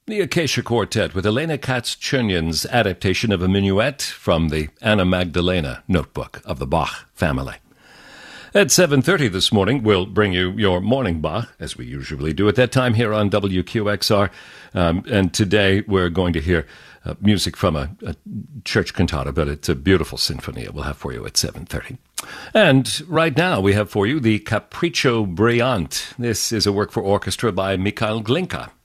The Acacia Quartet with Elena Katz-Chernyan's adaptation of a minuet from the Anna Magdalena notebook of the Bach family. At 7:30 this morning, we'll bring you your morning Bach, as we usually do at that time here on WQXR. And today we're going to hear music from a church cantata, but it's a beautiful sinfonia we'll have for you at 7:30. And right now we have for you the Capriccio Brillante. This is a work for orchestra by Mikhail Glinka.